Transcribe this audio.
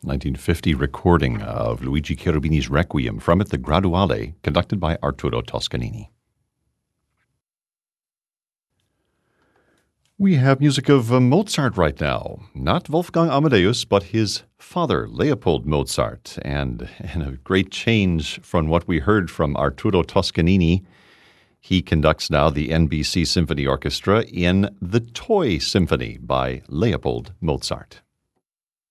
1950 recording of Luigi Cherubini's Requiem, from it the Graduale, conducted by Arturo Toscanini. We have music of Mozart right now. Not Wolfgang Amadeus, but his father, Leopold Mozart. And a great change from what we heard from Arturo Toscanini. He conducts now the NBC Symphony Orchestra in The Toy Symphony by Leopold Mozart.